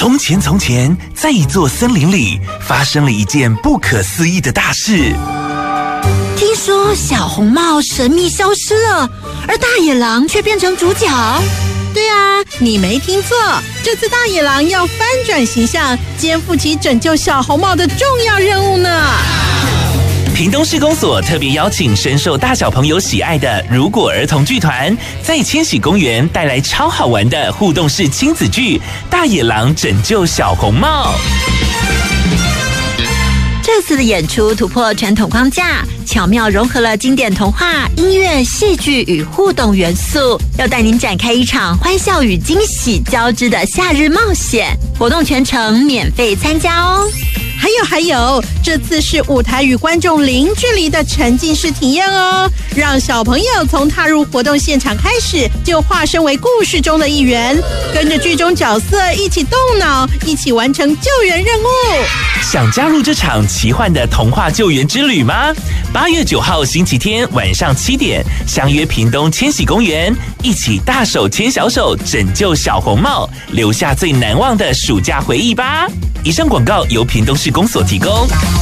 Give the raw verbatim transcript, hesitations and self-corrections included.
从前，从前，在一座森林里，发生了一件不可思议的大事。 听说小红帽神秘消失了，而大野狼却变成主角。 对啊，你没听错，这次大野狼要翻转形象，肩负起拯救小红帽的重要任务呢。 屏东市公所特别邀请深受大小朋友喜爱的如果儿童剧团，在千禧公园带来超好玩的互动式亲子剧《大野狼拯救小红帽》。 这次的演出突破传统框架，巧妙融合了经典童话、音乐、戏剧与互动元素，要带您展开一场欢笑与惊喜交织的夏日冒险。活动全程免费参加哦。 还有还有，这次是舞台与观众零距离的沉浸式体验哦，让小朋友从踏入活动现场开始，就化身为故事中的一员，跟着剧中角色一起动脑，一起完成救援任务。 想加入这场奇幻的童话救援之旅吗？八月九号星期天晚上七点，相约屏东千禧公园，一起大手牵小手拯救小红帽，留下最难忘的暑假回忆吧。以上广告由屏东市公所提供。